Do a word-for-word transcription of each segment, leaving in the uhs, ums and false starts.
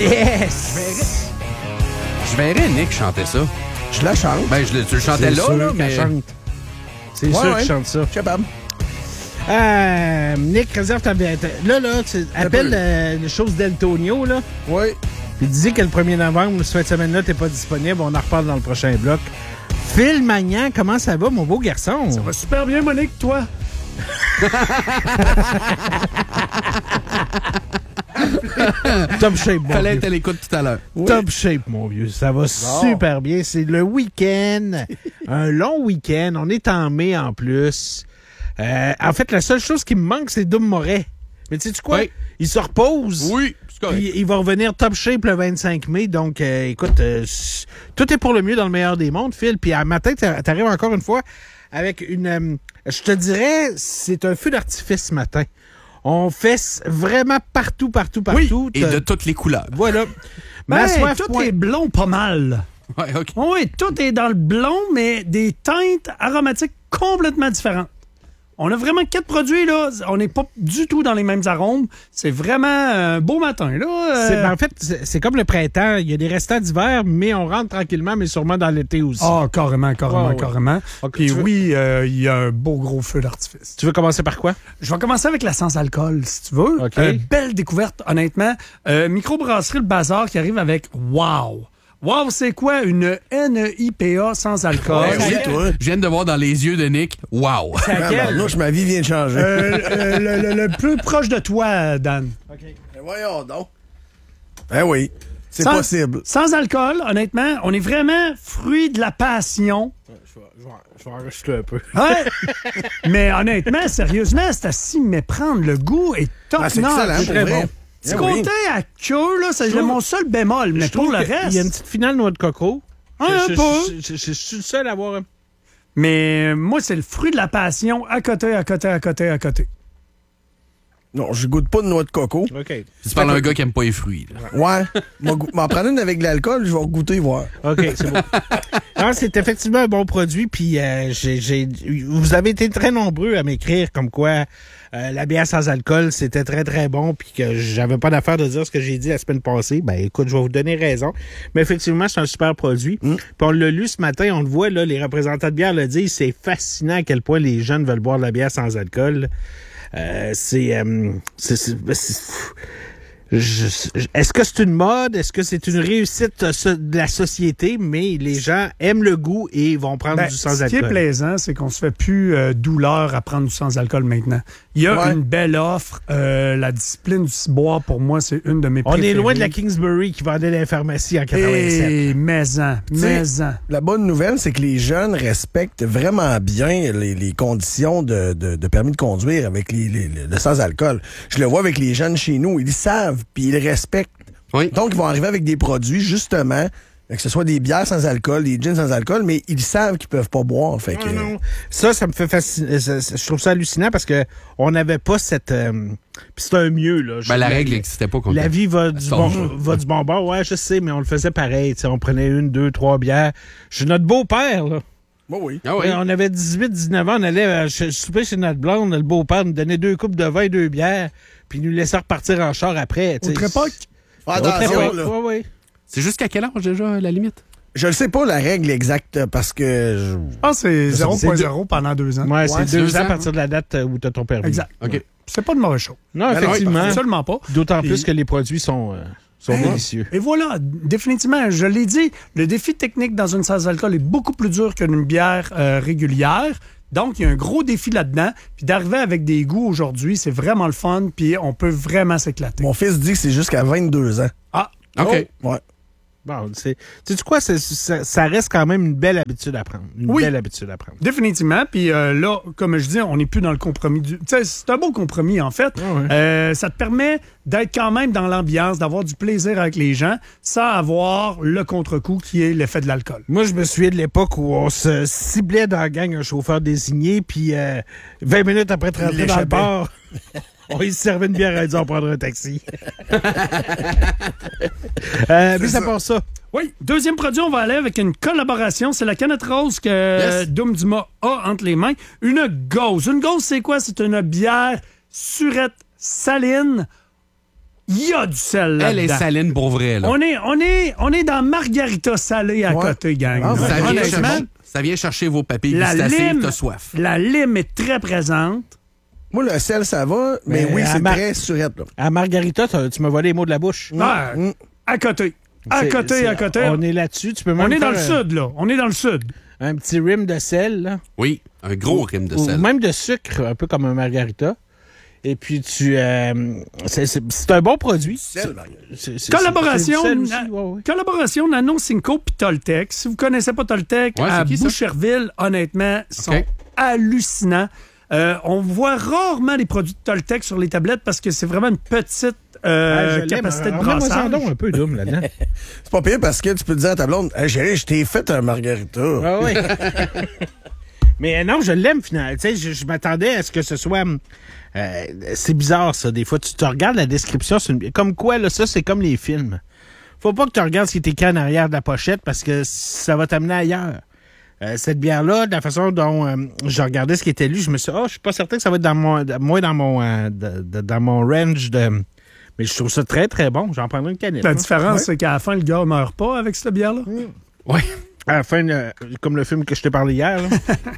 Yes! Je verrais Nick chanter ça. Je la chante. Ben, je le, tu le chantais là, sûr là, qu'elle mais... chante. C'est Ouais, sûr ouais. qu'il chante ça. Je suis capable. Euh, Nick, réserve ta... Là, là, tu appelles euh, les choses d'Antonio, là. Oui. Puis dis que le premier novembre, cette fin de semaine-là, t'es pas disponible. On en reparle dans le prochain bloc. Phil Magnan, comment ça va, mon beau garçon? Ça va super bien, Monique, toi? Top shape, mon Fallait vieux. être à l'écoute tout à l'heure. Top shape, mon vieux. Ça va super bien. C'est le week-end. Un long week-end. On est en mai en plus. Euh, en fait, la seule chose qui me manque, c'est Dom Moret. Mais tu sais quoi? Oui. Il se repose. Oui, c'est correct. Puis il va revenir top shape le vingt-cinq mai. Donc, euh, écoute, euh, tout est pour le mieux dans le meilleur des mondes, Phil. Puis à matin, t'arrives encore une fois avec une... Euh, je te dirais, c'est un feu d'artifice ce matin. On fesse vraiment partout, partout, partout. Et de toutes les couleurs. Voilà. Ben, Massoif tout point- est blond pas mal. Ouais, OK. Oui, tout est dans le blond, mais des teintes aromatiques complètement différentes. On a vraiment quatre produits, là. On n'est pas du tout dans les mêmes arômes. C'est vraiment un beau matin, là. Euh, C'est- ben, en fait, c'est c'est comme le printemps. Il y a des restants d'hiver, mais on rentre tranquillement, mais sûrement dans l'été aussi. Ah, carrément, carrément, Ouais, ouais. carrément. Ok, Puis tu veux- oui, euh, il y a un beau gros feu d'artifice. Tu veux commencer par quoi? Je vais commencer avec la sans-alcool, si tu veux. OK. Euh, belle découverte, honnêtement. Euh, microbrasserie Le Bazar qui arrive avec Wow. Wow, c'est quoi? Une N I P A sans alcool. Ouais, oui, toi. Je viens de voir dans les yeux de Nick. Wow! C'est laquelle? Non, ma vie vient de changer. Euh, euh, le, le- le plus proche de toi, Dan. Ben voyons donc. Ben oui, c'est Sans- possible. Sans alcool, honnêtement, on est vraiment fruit de la passion. Je vais, je vais, je vais enregistrer un peu. Ouais. Mais honnêtement, sérieusement, c'est à s'y méprendre. Le goût est top Ah, c'est notch. excellent, pour très vrai. bon. Petit Ben oui. côté à queue, là, c'est mon seul bémol. Mais Je trouve pour le que reste... Il y a une petite finale noix de coco. Ah, je, un peu. je, je, je, je suis le seul à avoir un... Mais euh, moi, c'est le fruit de la passion à côté, à côté, à côté, à côté. Non, je goûte pas de noix de coco. OK. Tu parles d'un gars qui aime pas les fruits. Là. Ouais. M'en go- m'en prendre une avec de l'alcool, je vais goûter, voir. OK, c'est bon. Non, c'est effectivement un bon produit. Puis euh, j'ai, j'ai, vous avez été très nombreux à m'écrire comme quoi euh, la bière sans alcool, c'était très, très bon. Puis que j'avais pas d'affaire de dire ce que j'ai dit la semaine passée. Ben écoute, je vais vous donner raison. Mais effectivement, c'est un super produit. Mm. Puis on l'a lu ce matin, on le voit, là, les représentants de bière le disent. C'est fascinant à quel point les jeunes veulent boire de la bière sans alcool. Euh, c'est, euh, c'est, c'est, c'est- je- je- est-ce que c'est une mode? Est-ce que c'est une réussite euh, so- de la société? Mais les gens aiment le goût et vont prendre Ben, du ce qui est sans-alcool. plaisant, c'est qu'on se fait plus euh, douleur à prendre du sans-alcool maintenant. Il y a Ouais. une belle offre. Euh, la discipline du ciboire, pour moi, c'est une de mes On préférées. est loin de la Kingsbury qui vendait dans les pharmacies en quatre-vingt-sept. Et maison, sais, maison. La bonne nouvelle, c'est que les jeunes respectent vraiment bien les, les conditions de, de, de permis de conduire avec les, les- le le sans-alcool. Je le vois avec les jeunes chez nous. Ils savent, puis ils respectent. Oui. Donc, ils vont arriver avec des produits, justement, que ce soit des bières sans alcool, des gins sans alcool, mais ils savent qu'ils peuvent pas boire. Fait que, Non, non. Ça, ça me fait fasciner. ça- ça- Je trouve ça hallucinant parce que on n'avait pas cette. euh, Puis c'est un mieux, là. Je- Ben, la règle n'existait pas contre La vie va du, Attends. bon, va du bon bord. Ouais, je sais, mais on le faisait pareil. Tu sais, on prenait une, deux, trois bières. Je suis notre beau-père, là. Bah oui. Ah oui. Ouais, on avait dix-huit, dix-neuf ans, on allait euh, ch- souper chez notre blonde, le beau-père nous donnait deux coupes de vin et deux bières, puis il nous laissait repartir en char après. tu sais. Autre époque? Attention, Autre époque, là. ouais, ouais. C'est jusqu'à quel âge déjà, la limite? Je ne sais pas la règle exacte parce que... je- Je pense que c'est C'est zéro point zéro pendant deux ans. Ouais, c'est Ouais, deux, deux ans à ans, partir de la date euh, où tu as ton permis. Exact. OK. C'est pas de mauvais chose. Non, Ben non, effectivement. Absolument pas. D'autant Et- plus que les produits sont, euh, sont Hein? délicieux. Et voilà, définitivement, je l'ai dit, le défi technique dans une sans-alcool est beaucoup plus dur qu'une bière euh, régulière. Donc, il y a un gros défi là-dedans. Puis d'arriver avec des goûts aujourd'hui, c'est vraiment le fun. Puis on peut vraiment s'éclater. Mon fils dit que c'est jusqu'à vingt-deux ans. Ah, OK. Ouais. Bon, c'est, sais-tu quoi, c'est- ça, ça reste quand même une belle habitude à prendre. Une Oui. belle habitude à prendre. définitivement. Puis euh, là, comme je dis, on n'est plus dans le compromis. Du... Tu sais, c'est un beau compromis, en fait. Ah ouais. Euh, ça te permet d'être quand même dans l'ambiance, d'avoir du plaisir avec les gens, sans avoir le contre-coup qui est l'effet de l'alcool. Moi, je me souviens de l'époque où on se ciblait dans la gang un chauffeur désigné, puis euh, vingt minutes après être rentré dans le l'échappait. bar, on lui servait une bière et dit on prendra un taxi. euh, mais ça part ça. Oui, deuxième produit, on va aller avec une collaboration. C'est la canette rose que Yes. Doom Duma a entre les mains. Une gauze. Une gauze, c'est quoi? C'est une bière surette saline il y a du sel là-dedans. Elle est saline pour vrai, là. On est, on est, on est dans margarita salée à Ouais. côté, gang. Ah, Ça vient, Honnêtement, chercher, ça vient chercher vos papilles la gustatives, lime, t'as soif. la lime est très présente. Moi, le sel, ça va, mais, Mais oui, à c'est ma- très surette. Là. À Margarita, t'as- tu m'as volé les mots de la bouche. Ah, Mm. à côté. À C'est- côté, c'est- à côté. On est là-dessus. Tu peux même On est dans le faire, euh, sud, là. On est dans le sud. Un petit rim de sel, là. Oui, un gros rime de Ou sel. même de sucre, un peu comme un margarita. Et puis, tu. euh, c'est, c'est- c'est un bon produit. Sel, Mario. C'est- c'est- Collaboration, c'est du sel na- aussi, ouais, ouais. collaboration Nano Cinco puis Toltec. Si vous connaissez pas Toltec, Ouais, à c'est qui, ça? Boucherville, honnêtement, ils sont OK. hallucinants. Euh, on voit rarement les produits de Toltec sur les tablettes parce que c'est vraiment une petite euh, Ah, je l'aime. capacité de Remets-moi brassage. en donc un peu d'homme là-dedans. C'est pas pire parce que tu peux te dire à ta blonde, hey, chérie, je t'ai fait un margarita. Ah oui. Mais euh, non, je l'aime finalement. Tu sais, je, je m'attendais à ce que ce soit. euh, c'est bizarre ça. Des fois, tu te regardes la description, c'est une- comme quoi là, ça c'est comme les films. Faut pas que tu regardes ce qui est écrit en arrière de la pochette parce que ça va t'amener ailleurs. Euh, cette bière-là, de la façon dont euh, je regardais ce qui était lu, je me suis dit, oh, je suis pas certain que ça va être dans mon, moi dans mon, euh, de- de- dans mon range de. Mais je trouve ça très très bon. J'en prendrai une canette. La hein. différence, Ouais. c'est qu'à la fin, le gars meurt pas avec cette bière-là. Oui. À la fin, euh, comme le film que je t'ai parlé hier. Là.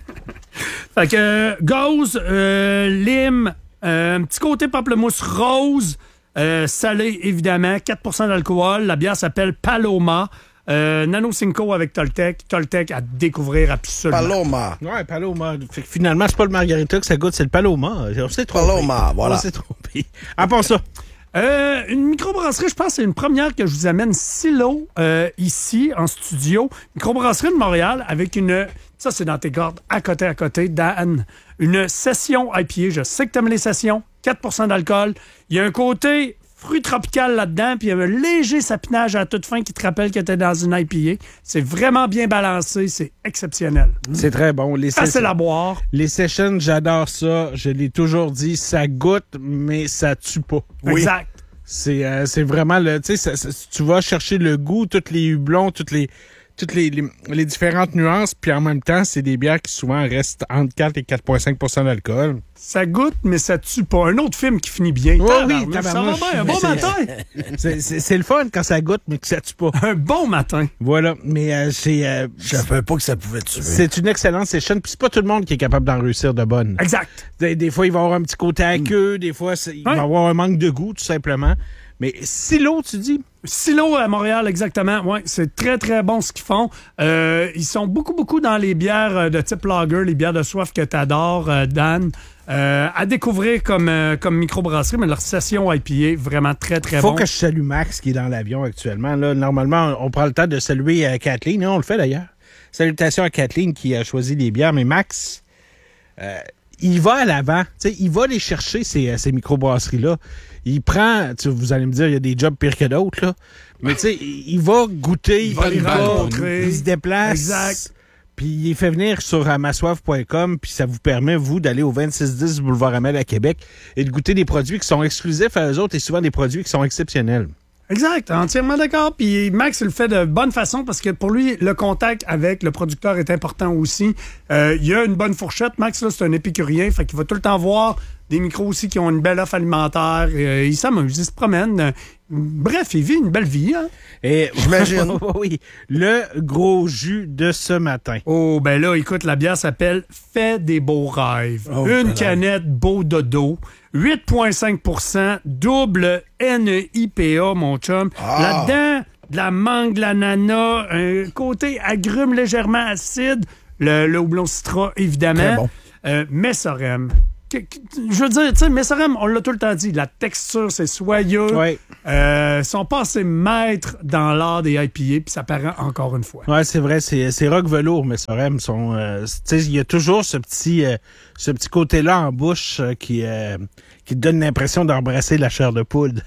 Fait que euh, gauze, euh, lime, euh, un petit côté pamplemousse rose, euh, salé évidemment, quatre pour cent d'alcool. La bière s'appelle Paloma. Euh, Nano Cinco avec Toltec. Toltec à découvrir absolument. Paloma. Ouais, Paloma. Fait que finalement, c'est pas le margarita que ça goûte, c'est le Paloma. On s'est trompé. Paloma, voilà. On s'est trompé. À part ça. Euh, une microbrasserie, je pense que c'est une première que je vous amène Silo euh, ici en studio. Microbrasserie de Montréal avec une... Ça, c'est dans tes cordes, à côté, à côté, Dan. Une session I P A. Je sais que tu aimes les sessions. quatre pour cent d'alcool. Il y a un côté fruit tropical là-dedans, puis il y a un léger sapinage à la toute fin qui te rappelle que tu es dans une I P A. C'est vraiment bien balancé. C'est exceptionnel. C'est très bon. Les, Facile sessions- à boire. les sessions, j'adore ça. Je l'ai toujours dit, ça goûte, mais ça tue pas. Exact. C'est euh, c'est vraiment le. Tu sais, ça- ça- tu vas chercher le goût, tous les hublons, toutes les. Toutes les, les, les différentes nuances, puis en même temps, c'est des bières qui souvent restent entre quatre et quatre virgule cinq pour cent d'alcool. Ça goûte, mais ça tue pas. Un autre film qui finit bien. Oui, oui, Tabarnouche, ça va tabarnouche. bien. Un bon C'est- matin. C'est c'est- c'est le fun quand ça goûte, mais que ça tue pas. Un bon matin. Voilà, mais euh, c'est euh, Je savais pas que ça pouvait tuer. c'est une excellente session, puis c'est pas tout le monde qui est capable d'en réussir de bonne. Exact. Des, des fois, il va y avoir un petit côté aqueux, des fois, c'est- il Ouais. va y avoir un manque de goût, tout simplement. Mais Silo, tu dis? Silo à Montréal, exactement. Ouais, c'est très, très bon ce qu'ils font. Euh, ils sont beaucoup, beaucoup dans les bières euh, de type lager, les bières de soif que tu adores, Dan. Euh, à découvrir comme, euh, comme microbrasserie, mais leur session I P A, vraiment très, très Faut bon. que je salue Max qui est dans l'avion actuellement. Là, normalement, on prend le temps de saluer euh, Kathleen. Hein, on le fait d'ailleurs. Salutations à Kathleen qui a choisi les bières. Mais Max, euh, il va à l'avant. Tu sais, il va les chercher, ces, euh, ces microbrasseries-là. Il prend, tu sais, vous allez me dire, il y a des jobs pires que d'autres, là. Mais tu sais, il il va goûter, il, va les va, rencontrer. il se déplace. Exact. Puis il est fait venir sur euh, massoif point com, puis ça vous permet, vous, d'aller au vingt-six dix Boulevard Amel à Québec et de goûter des produits qui sont exclusifs à eux autres et souvent des produits qui sont exceptionnels. Exact, entièrement d'accord. Puis Max il le fait de bonne façon parce que pour lui, le contact avec le producteur est important aussi. Euh, il a une bonne fourchette. Max, là, c'est un épicurien, fait qu'il va tout le temps voir des micros aussi qui ont une belle offre alimentaire. Euh, il s'amuse, il se promène. Euh, Bref, il vit une belle vie. Hein? Et J'imagine. oui, le gros jus de ce matin. Oh, ben là, écoute, la bière s'appelle Fait des beaux rêves. Oh, une voilà. canette beau dodo. huit virgule cinq pour cent, double N I P A, mon chum. Ah. Là-dedans, de la mangue, de l'ananas, un côté agrume légèrement acide, le, le houblon citra, évidemment. Très bon. Euh, Messorem. Que- que- Je veux dire, tu sais, Messorem, on l'a tout le temps dit, la texture, c'est soyeux. Oui. Euh, ils sont passés maîtres dans l'art des I P A, puis ça paraît encore une fois. Ouais, c'est vrai, c'est, c'est rock velours, mais ça rem sont. euh, tu sais, il y a toujours ce petit, euh, ce petit côté-là en bouche euh, qui, euh, qui te donne l'impression d'embrasser la chair de poule.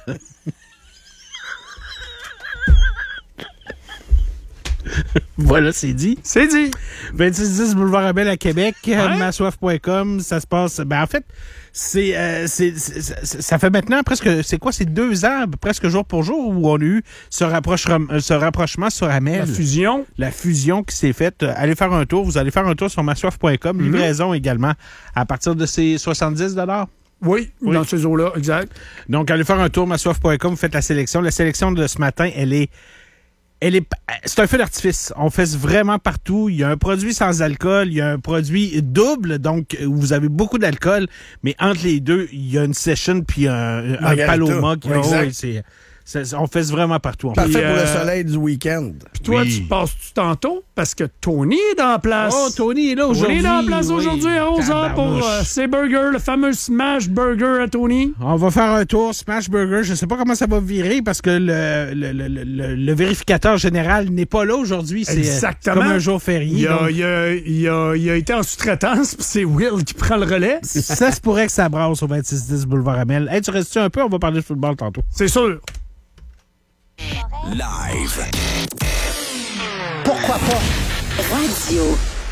Voilà, c'est dit. C'est dit. vingt-six dix Boulevard Abel à Québec, Ouais. massoif point com, ça se passe. Ben en fait, c'est, euh, c'est, c'est- c'est- ça fait maintenant presque, c'est quoi, c'est deux ans, presque jour pour jour, où on a eu ce, rapproche- ce rapprochement sur Amel. La fusion. La fusion qui s'est faite. Euh, Allez faire un tour. Vous allez faire un tour sur massoif point com. Livraison également à partir de ces soixante-dix dollars. Oui, Oui. dans ces eaux-là, exact. Donc, allez faire un tour, massoif point com, vous faites la sélection. La sélection de ce matin, elle est... Elle est, c'est un feu d'artifice. On fait vraiment partout. Il y a un produit sans alcool, il y a un produit double, donc vous avez beaucoup d'alcool, mais entre les deux, il y a une session puis un, un paloma qui oui, exact. oh, c'est, c'est, on fait vraiment partout. Parfait Puis, pour euh, le soleil du week-end. Puis toi, Oui. tu passes-tu tantôt? Parce que Tony est dans la place. Oh, Tony est là Tony aujourd'hui. est dans la place oui. aujourd'hui à onze heures pour Tabarnouche. euh, ses burgers, le fameux Smash Burger à Tony. On va faire un tour Smash Burger. Je sais pas comment ça va virer parce que le, le, le, le, le vérificateur général n'est pas là aujourd'hui. C'est Exactement. comme un jour férié. Il a, donc, il a, il a, il a été en sous-traitance, puis c'est Will qui prend le relais. ça se pourrait que ça brasse au vingt-six dix Boulevard Amel. Hey, tu restes-tu un peu? On va parler de football tantôt. C'est sûr. Live. Pourquoi pas? Radio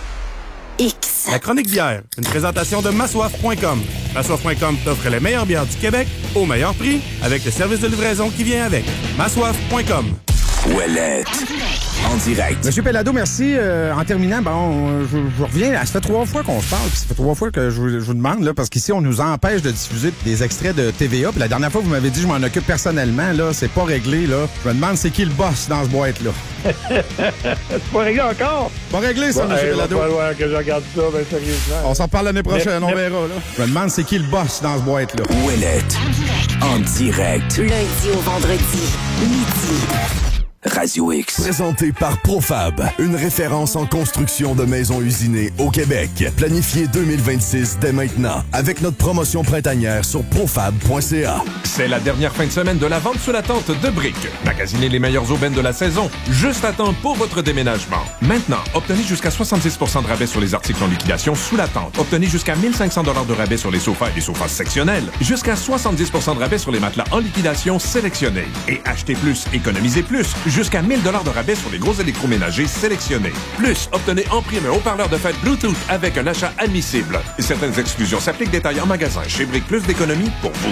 X. La chronique bière, une présentation de massoif point com. massoif point com t'offre les meilleures bières du Québec au meilleur prix avec le service de livraison qui vient avec. massoif point com. Ouellette. En direct. Monsieur Pellado, merci. Euh, en terminant, bon, je, je reviens. Ça fait trois fois qu'on se parle, puis ça fait trois fois que je vous, je vous demande, là, parce qu'ici, on nous empêche de diffuser des extraits de T V A. Puis la dernière fois, vous m'avez dit, je m'en occupe personnellement. Là, c'est pas réglé. Là, je me demande, c'est qui le boss dans ce boîte-là. C'est pas réglé encore. Pas réglé, ça, Bon, monsieur hey, il va Pellado. falloir que je regarde ça, ben sérieusement. On s'en reparle l'année prochaine, Mais- on mais- verra. Là. Je me demande, c'est qui le boss dans ce boîte-là. Ouellette. En direct. Lundi au vendredi, midi. Radio X. Présenté par Profab, une référence en construction de maisons usinées au Québec. Planifié deux mille vingt-six dès maintenant, avec notre promotion printanière sur profab point c a. C'est la dernière fin de semaine de la vente sous la tente de Brick. Magasinez les meilleures aubaines de la saison, juste à temps pour votre déménagement. Maintenant, obtenez jusqu'à soixante-dix pour cent de rabais sur les articles en liquidation sous la tente. Obtenez jusqu'à mille cinq cents dollars de rabais sur les sofas et les sofas sectionnels. Jusqu'à soixante-dix pour cent de rabais sur les matelas en liquidation sélectionnés. Et achetez plus, économisez plus. Jusqu'à mille dollars de rabais sur les gros électroménagers sélectionnés. Plus, obtenez en prime un haut-parleur de fête Bluetooth avec un achat admissible. Et certaines exclusions s'appliquent. Détails en magasin. Chez Brick, plus d'économie pour vous.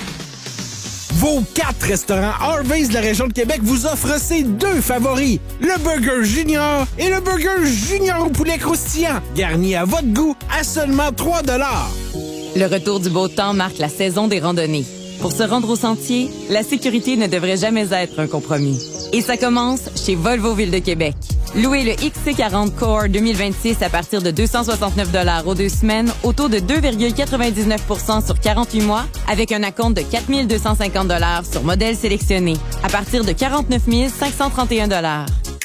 Vos quatre restaurants Harvey's de la région de Québec vous offrent ces deux favoris, le Burger Junior et le Burger Junior au poulet croustillant, garni à votre goût à seulement trois dollars. Le retour du beau temps marque la saison des randonnées. Pour se rendre au sentier, la sécurité ne devrait jamais être un compromis. Et ça commence chez Volvo Ville de Québec. Louez le X C quarante Core deux mille vingt-six à partir de deux cent soixante-neuf dollars aux deux semaines, au taux de deux virgule quatre-vingt-dix-neuf pour cent sur quarante-huit mois, avec un acompte de quatre mille deux cent cinquante dollars sur modèle sélectionné, à partir de quarante-neuf mille cinq cent trente et un dollars.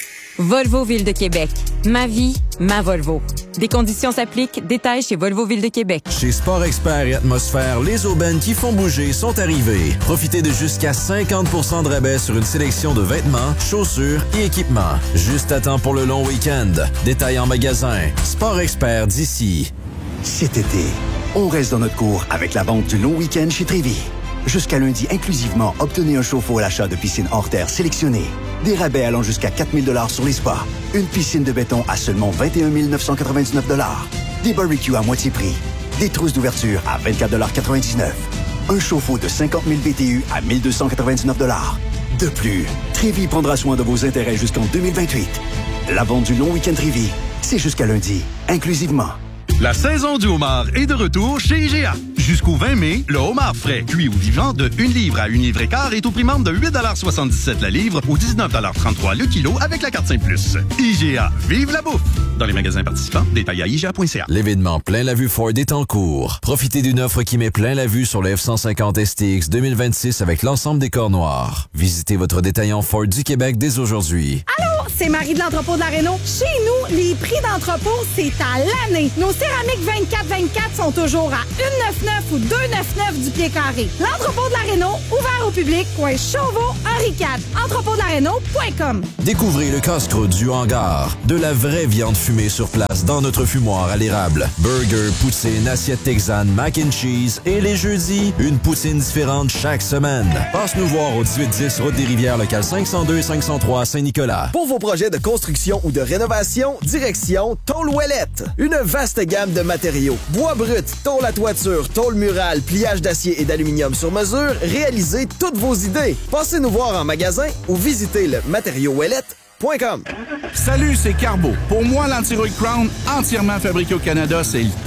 Volvo Ville de Québec. Ma vie, ma Volvo. Des conditions s'appliquent. Détails chez Volvo Ville de Québec. Chez Sport Expert et Atmosphère, les aubaines qui font bouger sont arrivées. Profitez de jusqu'à cinquante pour cent de rabais sur une sélection de vêtements, chaussures et équipements. Juste à temps pour le long week-end. Détails en magasin. Sport Expert d'ici. Cet été, on reste dans notre cours avec la vente du long week-end chez Trévy. Jusqu'à lundi inclusivement, obtenez un chauffe-eau à l'achat de piscine hors terre sélectionnée. Des rabais allant jusqu'à quatre mille dollars sur les spas. Une piscine de béton à seulement vingt et un mille neuf cent quatre-vingt-dix-neuf dollars. Des barbecues à moitié prix. Des trousses d'ouverture à vingt-quatre dollars quatre-vingt-dix-neuf. Un chauffe-eau de cinquante mille B T U à mille deux cent quatre-vingt-dix-neuf dollars. De plus, Trévy prendra soin de vos intérêts jusqu'en deux mille vingt-huit. La vente du long week-end Trévy, c'est jusqu'à lundi, inclusivement. La saison du homard est de retour chez I G A. Jusqu'au vingt mai, le homard frais, cuit ou vivant de une livre à une livre et quart est au prix membre de huit dollars soixante-dix-sept la livre ou dix-neuf dollars trente-trois le kilo avec la carte cinq plus. I G A, vive la bouffe! Dans les magasins participants, détails à I G A point C A. L'événement Plein la Vue Ford est en cours. Profitez d'une offre qui met plein la vue sur le F cent cinquante S T X deux mille vingt-six avec l'ensemble des corps noirs. Visitez votre détaillant Ford du Québec dès aujourd'hui. Allô, c'est Marie de l'entrepôt de la Réno. Chez nous, les prix d'entrepôt, c'est à l'année. Nos céramiques vingt-quatre vingt-quatre sont toujours à un neuf neuf ou deux neuf neuf du pied carré. L'entrepôt de la Réno, ouvert au public, coin Chauveau, Henri quatre. entrepôt de la réno point com. Découvrez le casse-croûte du hangar. De la vraie viande fumée sur place dans notre fumoir à l'érable. Burger, poutine, assiette texane, mac and cheese et les jeudis, une poutine différente chaque semaine. Passe nous voir au dix-huit dix Route des Rivières, local cinq cent deux cinq cent trois Saint-Nicolas. Pour vos projets de construction ou de rénovation, direction Tôle Ouellette. Une vaste gamme de matériaux. Bois brut, tôle à toiture, tôle murale, pliage d'acier et d'aluminium sur mesure, réalisez toutes vos idées. Passez nous voir en magasin ou visitez le matériau ouellette point com. Salut, c'est Carbo. Pour moi, l'antirouille Crown, entièrement fabriqué au Canada, c'est le top.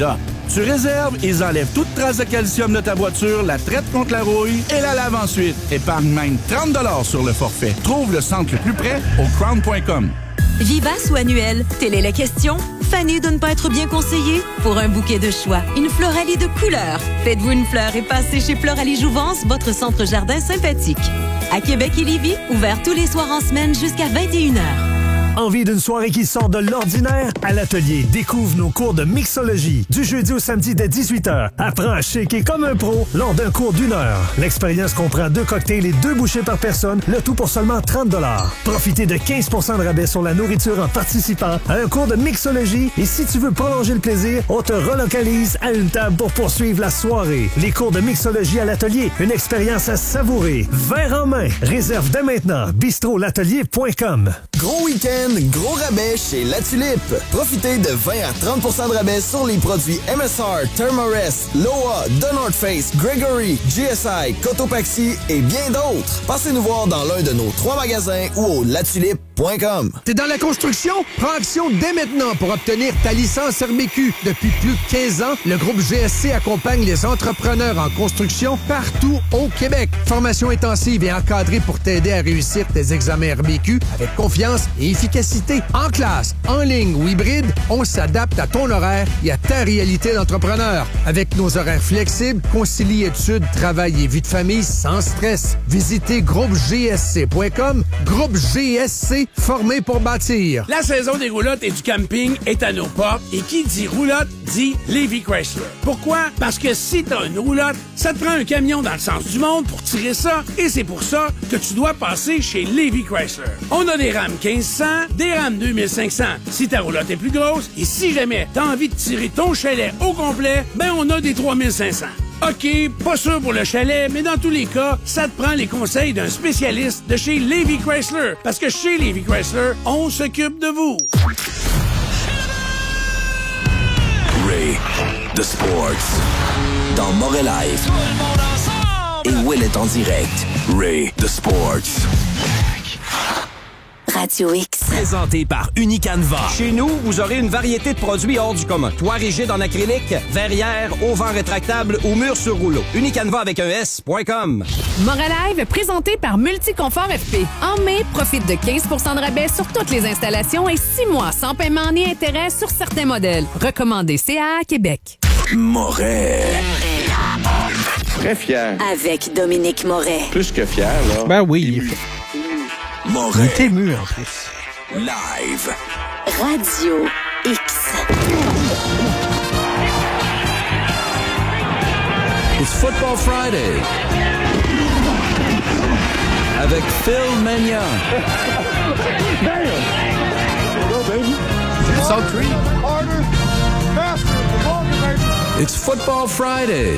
Tu réserves, ils enlèvent toute trace de calcium de ta voiture, la traitent contre la rouille et la lavent ensuite. Épargne même trente dollars sur le forfait. Trouve le centre le plus près au crown point com. Vivace ou annuel? Telle est la question. Fanny de ne pas être bien conseillée? Pour un bouquet de choix, une Floralie de couleurs. Faites-vous une fleur et passez chez Floralie Jouvence, votre centre jardin sympathique. À Québec et Lévis, ouvert tous les soirs en semaine jusqu'à vingt et une heures. Envie d'une soirée qui sort de l'ordinaire? À l'atelier, découvre nos cours de mixologie. Du jeudi au samedi dès dix-huit heures. Apprends à shaker comme un pro lors d'un cours d'une heure. L'expérience comprend deux cocktails et deux bouchées par personne, le tout pour seulement trente dollars. Profitez de quinze pour cent de rabais sur la nourriture en participant à un cours de mixologie. Et si tu veux prolonger le plaisir, on te relocalise à une table pour poursuivre la soirée. Les cours de mixologie à l'atelier, une expérience à savourer. Verre en main. Réserve dès maintenant. bistrot l'atelier point com. Gros week-end, gros rabais chez La Tulipe. Profitez de vingt à trente pour cent de rabais sur les produits M S R, Thermarest, Loa, The North Face, Gregory, G S I, Cotopaxi et bien d'autres. Passez nous voir dans l'un de nos trois magasins ou au latulipe point com. T'es dans la construction? Prends action dès maintenant pour obtenir ta licence R B Q. Depuis plus de quinze ans, le groupe G S C accompagne les entrepreneurs en construction partout au Québec. Formation intensive et encadrée pour t'aider à réussir tes examens R B Q avec confiance et efficacité. En classe, en ligne ou hybride, on s'adapte à ton horaire et à ta réalité d'entrepreneur. Avec nos horaires flexibles, concilie études, travail et vie de famille sans stress. Visitez groupe G S C point com. Groupe G S C, formé pour bâtir. La saison des roulottes et du camping est à nos portes et qui dit roulotte dit Lévi Chrysler. Pourquoi? Parce que si t'as une roulotte, ça te prend un camion dans le sens du monde pour tirer ça et c'est pour ça que tu dois passer chez Lévi Chrysler. On a des rames quinze cents, des rames deux mille cinq cents si ta roulotte est plus grosse et si jamais t'as envie de tirer ton chalet au complet, ben on a des trois mille cinq cents. OK, pas sûr pour le chalet, mais dans tous les cas, ça te prend les conseils d'un spécialiste de chez Lévi Chrysler. Parce que chez Lévi Chrysler, on s'occupe de vous. Ray, The Sports. Dans Morel Live. Et Ouellet en direct. Ray, The Sports. Radio X. Présenté par Unicanva. Chez nous, vous aurez une variété de produits hors du commun. Toit rigide en acrylique, verrière, auvent rétractable ou mur sur rouleau. Unicanva avec un S point com. Moralive, présenté par Multiconfort F P. En mai, profite de quinze pour cent de rabais sur toutes les installations et six mois sans paiement ni intérêt sur certains modèles. Recommandé C A A Québec. Moret. Très fier. Avec Dominique Moret. Plus que fier, là. Ben oui, il est fier. Moret. Il est ému, en plus. Live. Radio X. It's Football Friday. Avec Phil Magnan. Salt Creek. It's Football Friday.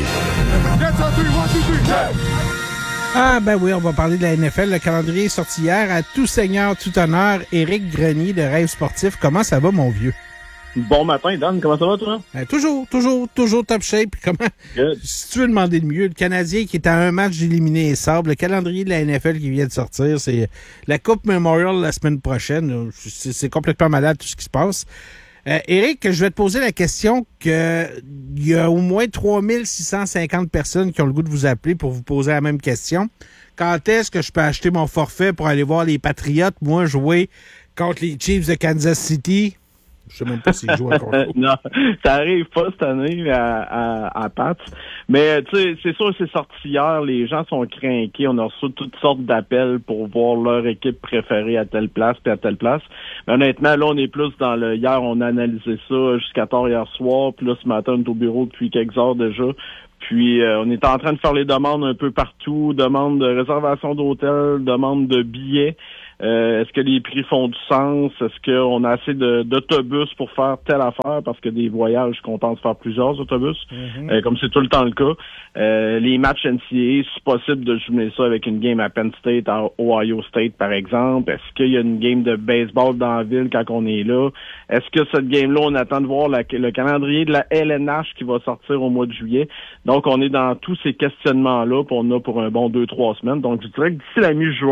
Ah ben oui, on va parler de la N F L. Le calendrier est sorti hier. À tout seigneur, tout honneur, Éric Grenier de Rêve Sportif. Comment ça va, mon vieux? Bon matin, Dan. Comment ça va, toi? Ben, toujours, toujours, toujours top shape. Comment? Good. Si tu veux demander de mieux, le Canadien qui est à un match d'éliminer les Sabres, le calendrier de la N F L qui vient de sortir, c'est la Coupe Memorial la semaine prochaine. C'est, c'est complètement malade tout ce qui se passe. Euh, Éric, je vais te poser la question que il y a au moins trois mille six cent cinquante personnes qui ont le goût de vous appeler pour vous poser la même question. Quand est-ce que je peux acheter mon forfait pour aller voir les Patriots, moi, jouer contre les Chiefs de Kansas City? Je sais même pas s'ils jouent encore. Non, ça arrive pas cette année à, à, à Pats. Mais tu sais, c'est sûr, c'est sorti hier. Les gens sont crainqués. On a reçu toutes sortes d'appels pour voir leur équipe préférée à telle place puis à telle place. Mais honnêtement, là, on est plus dans le... Hier, on a analysé ça jusqu'à tard hier soir. Puis là, ce matin, on est au bureau depuis quelques heures déjà. Puis euh, on est en train de faire les demandes un peu partout. Demandes de réservation d'hôtel, demandes de billets. Euh, est-ce que les prix font du sens? Est-ce qu'on a assez de, d'autobus pour faire telle affaire? Parce que des voyages qu'on pense faire plusieurs autobus, mm-hmm. euh, comme c'est tout le temps le cas. Euh, les matchs N C A A, c'est possible de jumeler ça avec une game à Penn State, à Ohio State, par exemple. Est-ce qu'il y a une game de baseball dans la ville quand on est là? Est-ce que cette game-là, on attend de voir la, le calendrier de la L N H qui va sortir au mois de juillet? Donc, on est dans tous ces questionnements-là, puis on a pour un bon deux, trois semaines. Donc, je dirais que d'ici la mi-juin,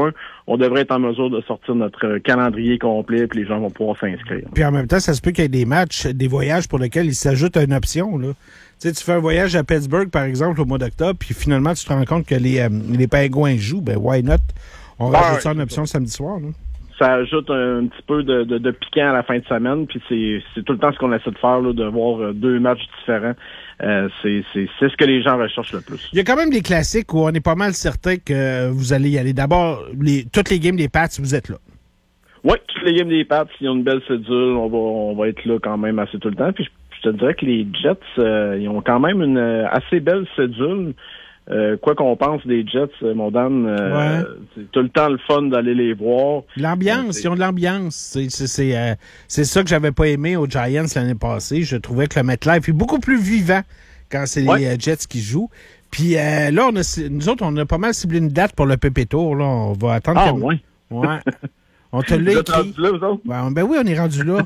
on devrait être en mesure de sortir notre calendrier complet, puis les gens vont pouvoir s'inscrire. Puis en même temps, ça se peut qu'il y ait des matchs, des voyages pour lesquels il s'ajoute une option, là. Tu sais, tu fais un voyage à Pittsburgh, par exemple, au mois d'octobre, puis finalement, tu te rends compte que les, euh, les Pingouins jouent, ben why not? On Ah, rajoute ça en ouais, option samedi soir, là. Ça ajoute un, un petit peu de, de, de piquant à la fin de semaine, puis c'est, c'est tout le temps ce qu'on essaie de faire, là, de voir euh, deux matchs différents. Euh, c'est, c'est, c'est ce que les gens recherchent le plus. Il y a quand même des classiques où on est pas mal certain que vous allez y aller. D'abord, les, toutes les games des Pats, vous êtes là. Oui, toutes les games des Pats, ils ont une belle cédule, on va, on va être là quand même assez tout le temps. Puis je, je te dirais que les Jets, euh, ils ont quand même une euh, assez belle cédule. Euh, quoi qu'on pense des Jets, euh, mon Dan, euh, Ouais. c'est tout le temps le fun d'aller les voir. L'ambiance, Euh, ils ont de l'ambiance. C'est, c'est, c'est, euh, c'est ça que j'avais pas aimé aux Giants l'année passée. Je trouvais que le MetLife est beaucoup plus vivant quand c'est Ouais. les euh, Jets qui jouent. Puis euh, là, on a, nous autres, on a pas mal ciblé une date pour le Pépé Tour. Là. On va attendre Ah, que... ouais. Ouais. On te Vous l'a êtes écrit. rendus là, vous autres? Ben, ben oui, on est rendu là.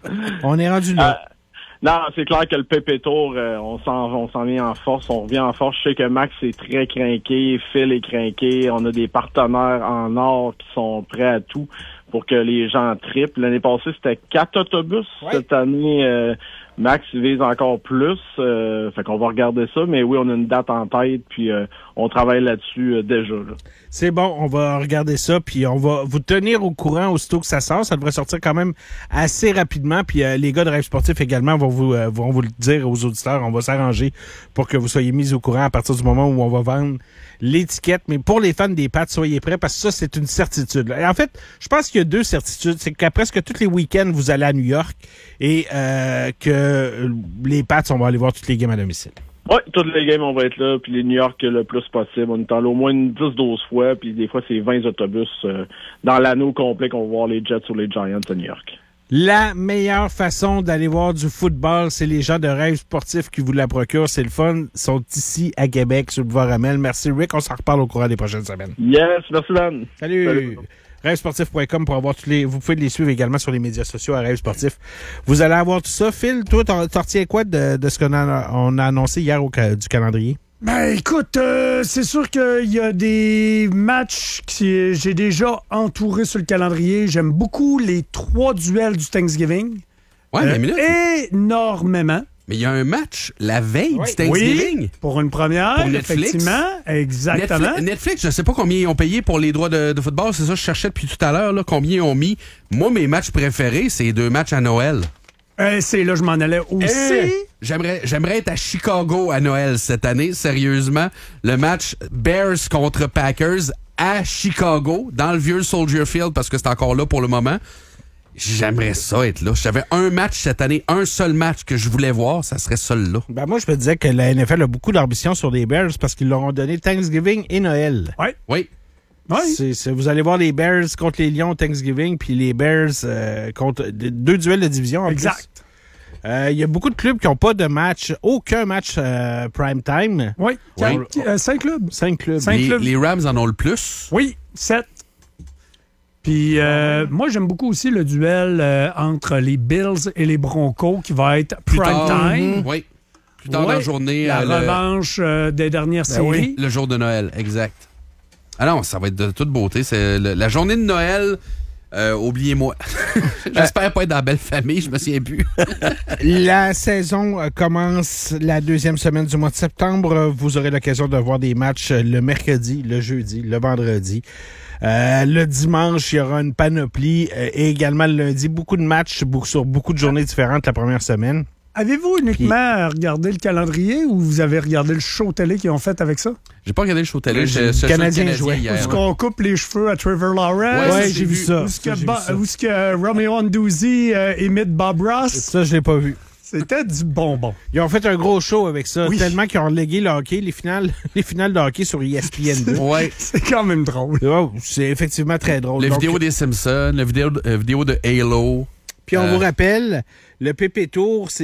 on est rendu là. Euh, non, c'est clair que le Pépé Tour, euh, on s'en on s'en vient en force, on revient en force. Je sais que Max est très craqué, Phil est craqué, on a des partenaires en or qui sont prêts à tout pour que les gens triplent. L'année passée, c'était quatre autobus. Cette année, euh, Max vise encore plus. Euh, fait qu'on va regarder ça, mais oui, on a une date en tête, puis euh, on travaille là-dessus euh, déjà. Là. C'est bon, on va regarder ça, puis on va vous tenir au courant aussitôt que ça sort. Ça devrait sortir quand même assez rapidement. Puis euh, les gars de Rêve Sportif également vont vous, euh, vont vous le dire aux auditeurs. On va s'arranger pour que vous soyez mis au courant à partir du moment où on va vendre l'étiquette. Mais pour les fans des Pats, soyez prêts parce que ça, c'est une certitude. Et en fait, je pense qu'il y a deux certitudes. C'est qu'à presque tous les week-ends, vous allez à New York et euh, que les Pats, on va aller voir toutes les games à domicile. Oui, toutes les games, on va être là, puis les New York le plus possible. On est allé au moins une dix douze fois, puis des fois, c'est vingt autobus euh, dans l'anneau complet qu'on va voir les Jets ou les Giants à New York. La meilleure façon d'aller voir du football, c'est les gens de Rêve Sportif qui vous la procurent. C'est le fun. Ils sont ici à Québec, sur le boulevard Amel. Merci, Rick. On s'en reparle au courant des prochaines semaines. Yes, merci, Dan. Salut. Salut. rêve sportif point com pour avoir tous les. Vous pouvez les suivre également sur les médias sociaux à Rêve Sportif. Vous allez avoir tout ça. Phil, toi, t'en t'en retiens quoi de, de ce qu'on a, on a annoncé hier au, du calendrier? Ben écoute, euh, c'est sûr qu'il y a des matchs que j'ai déjà entourés sur le calendrier. J'aime beaucoup les trois duels du Thanksgiving. Ouais, mais minute. Énormément. Mais il y a un match la veille du Thanksgiving. Oui, pour une première, pour Netflix. effectivement. Exactement. Netflix, Netflix, je ne sais pas combien ils ont payé pour les droits de, de football. C'est ça que je cherchais depuis tout à l'heure, là, combien ils ont mis. Moi, mes matchs préférés, c'est les deux matchs à Noël. Euh, c'est là, je m'en allais aussi. Euh, j'aimerais, j'aimerais être à Chicago à Noël cette année, sérieusement. Le match Bears contre Packers à Chicago, dans le vieux Soldier Field, parce que c'est encore là pour le moment. J'aimerais ça être là. J'avais un match cette année, un seul match que je voulais voir, ça serait celui-là. Ben moi, je me disais que la N F L a beaucoup d'ambition sur les Bears parce qu'ils leur ont donné Thanksgiving et Noël. Oui. Oui. Oui. C'est, c'est, vous allez voir les Bears contre les Lions Thanksgiving, puis les Bears euh, contre deux duels de division en exact. Il euh, y a beaucoup de clubs qui n'ont pas de match, aucun match euh, prime time. Oui. oui. Euh, cinq clubs. Cinq clubs. Cinq les, clubs. les Rams en ont le plus. Oui, sept. Puis euh, moi, j'aime beaucoup aussi le duel euh, entre les Bills et les Broncos qui va être Plus prime tard, time. Mm-hmm. Oui. Plus tard ouais, dans la journée. La euh, le... revanche euh, des dernières ben séries. Oui, le jour de Noël, exact. Ah non, ça va être de toute beauté. C'est le, la journée de Noël, euh, oubliez-moi. J'espère pas être dans la belle famille, je me souviens plus. La saison commence la deuxième semaine du mois de septembre. Vous aurez l'occasion de voir des matchs le mercredi, le jeudi, le vendredi. Euh, le dimanche, il y aura une panoplie. Euh, et également le lundi, beaucoup de matchs beaucoup, sur beaucoup de journées différentes la première semaine. Avez-vous uniquement Puis, regardé le calendrier ou vous avez regardé le show télé qu'ils ont fait avec ça? J'ai pas regardé le show télé. Le Canadien jouait. Où est-ce qu'on coupe les cheveux à Trevor Lawrence? Ouais, ouais j'ai vu ça. Où est-ce que, Bo- est-ce que Romeo Anduzzi euh, imite Bob Ross? Ça, je l'ai pas vu. C'était du bonbon. Ils ont fait un gros show avec ça, oui. tellement qu'ils ont légué le hockey, les finales, les finales de hockey sur E S P N deux. Ouais. C'est quand même drôle. Oh, c'est effectivement très drôle. La Donc, vidéo des Simpsons, la vidéo, la vidéo de Halo. Puis on euh... vous rappelle, le Pépé Tour, c'est